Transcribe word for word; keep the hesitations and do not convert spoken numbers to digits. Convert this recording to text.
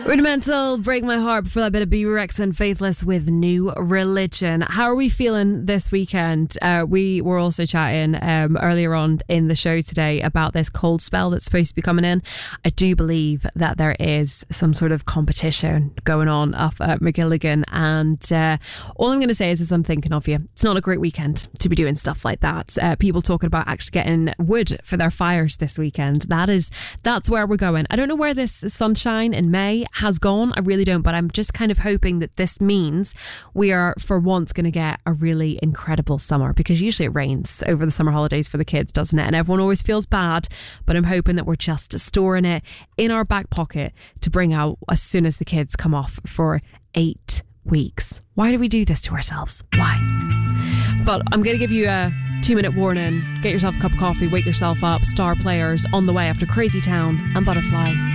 Rudimental, Break My Heart, for that bit of B. Rex and Faithless with New Religion. How are we feeling this weekend? Uh, we were also chatting um, earlier on in the show today about this cold spell that's supposed to be coming in. I do believe that there is some sort of competition going on up at McGilligan, and uh, all I'm going to say is, as I'm thinking of you, it's not a great weekend to be doing stuff like that. Uh, people talking about actually getting wood for their fires this weekend. That is, that's where we're going. I don't know where this sunshine in May has gone. I really don't, but I'm just kind of hoping that this means we are for once going to get a really incredible summer, because usually it rains over the summer holidays for the kids, doesn't it? And everyone always feels bad, but I'm hoping that we're just storing it in our back pocket to bring out as soon as the kids come off for eight weeks. Why do we do this to ourselves? Why? But I'm going to give you a two minute warning. Get yourself a cup of coffee, wake yourself up. Star Players on the way after Crazy Town and Butterfly.